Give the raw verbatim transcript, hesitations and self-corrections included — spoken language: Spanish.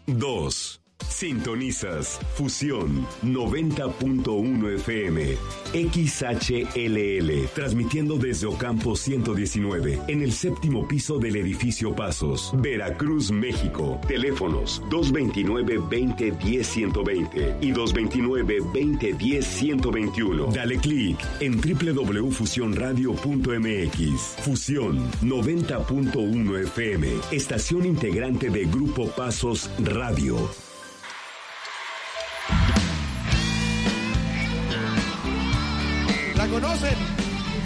dos. Sintonizas Fusión noventa punto uno F M, X H L L, transmitiendo desde Ocampo ciento diecinueve, en el séptimo piso del edificio Pasos, Veracruz, México. Teléfonos dos veintinueve, veinte, diez, ciento veinte y dos veintinueve, veinte, diez, ciento veintiuno. Dale clic en doble u doble u doble u punto fusión radio punto m x. Fusión noventa punto uno F M, estación integrante de Grupo Pasos Radio. ¿La conocen?